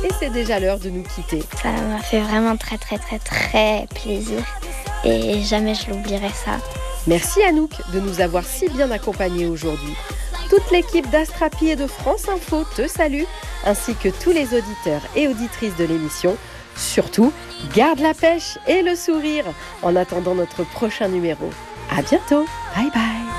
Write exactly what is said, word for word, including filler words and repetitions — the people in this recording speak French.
et c'est déjà l'heure de nous quitter. Ça m'a fait vraiment très très très très plaisir et jamais je l'oublierai ça. Merci Anouk de nous avoir si bien accompagnés aujourd'hui. Toute l'équipe d'Astrapi et de France Info te salue, ainsi que tous les auditeurs et auditrices de l'émission. Surtout, garde la pêche et le sourire en attendant notre prochain numéro. À bientôt, bye bye.